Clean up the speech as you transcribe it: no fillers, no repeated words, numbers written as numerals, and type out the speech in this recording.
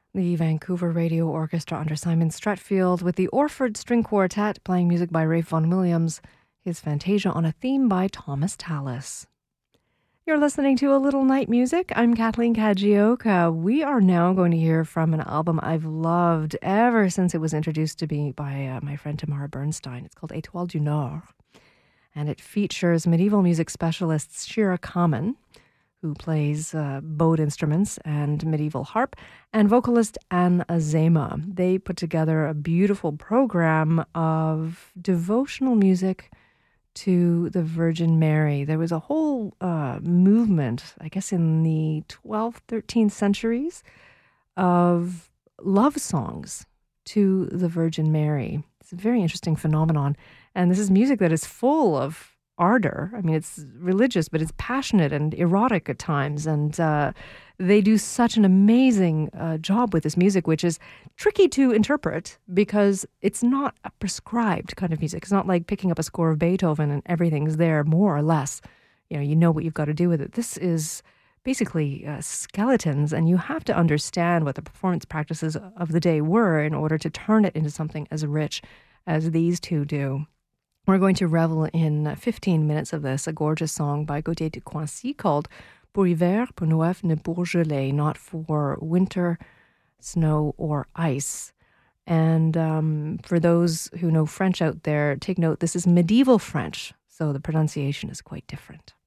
The Vancouver Radio Orchestra under Simon Stretfield with the Orford String Quartet playing music by Ralph Vaughan Williams, his Fantasia on a theme by Thomas Tallis. You're listening to A Little Night Music. I'm Kathleen Kajioka. We are now going to hear from an album I've loved ever since it was introduced to me by my friend Tamara Bernstein. It's called Étoile du Nord, and it features medieval music specialist Shira Kamen, who plays bowed instruments and medieval harp, and vocalist Anne Azema. They put together a beautiful program of devotional music to the Virgin Mary. There was a whole movement, I guess in the 12th, 13th centuries, of love songs to the Virgin Mary. It's a very interesting phenomenon. And this is music that is full of ardor. I mean, it's religious, but it's passionate and erotic at times. And they do such an amazing job with this music, which is tricky to interpret because it's not a prescribed kind of music. It's not like picking up a score of Beethoven and everything's there more or less. You know what you've got to do with it. This is basically skeletons, and you have to understand what the performance practices of the day were in order to turn it into something as rich as these two do. We're going to revel in 15 minutes of this, a gorgeous song by Gauthier de Coincy called Pour hiver, pour neuf, ne pour gelée, not for winter, snow, or ice. And for those who know French out there, take note, this is medieval French, so the pronunciation is quite different.